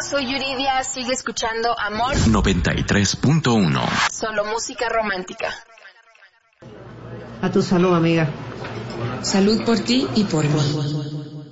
soy Yuridia, sigue escuchando Amor 93.1. Solo música romántica. A tu salud, amiga. Salud por ti y por mí.